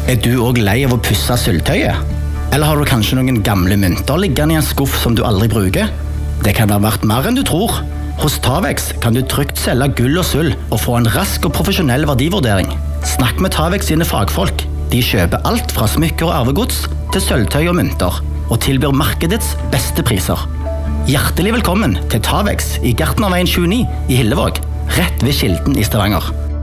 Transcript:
Er du også lei av å pusse sølvtøyet? Eller har du kanskje noen gamle mynter liggende i en skuff som du aldri bruker? Det kan være verdt mer enn du tror. Hos Tavex kan du trygt selge gull og sølv og få en rask og profesjonell verdivurdering. Snakk med Tavex sine fagfolk. De kjøper alt fra smykker og arvegods til sølvtøy og mynter, og tilbyr markedets beste priser. Hjertelig velkommen til Tavex i Gartnerveien 29 i Hillevåg, rett ved Kilden i Stavanger.